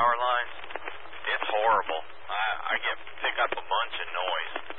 power lines, it's horrible. I pick up a bunch of noise.